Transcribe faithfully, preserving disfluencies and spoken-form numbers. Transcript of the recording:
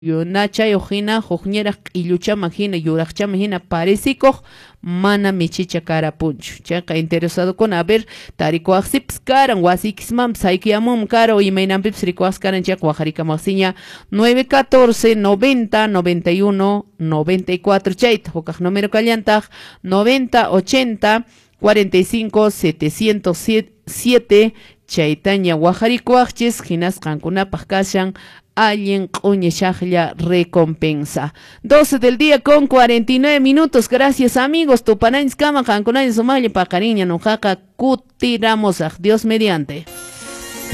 Yunachay ojina, jojñera iluchama hina, yurachama hina, pareciko, mana michicha cara puncho. Chaca interesado con a ver, tarico axips caran, wasikismam, saikiamum caro, y mainampips ricoas caran, chac, guajarica masiña, nueve catorce, noventa, noventa y uno, noventa y cuatro, chait, jocaj número callantaj, noventa, ochenta, cuarenta y cinco, setecientos siete, chaitaña, guajaricoaches, ginas cancuna pascashan, alguien shahlia recompensa. doce del día con cuarenta y nueve minutos. Gracias amigos. Tupanains kama kankunay sumali pa cariña nujaka kutiramos. Dios mediante.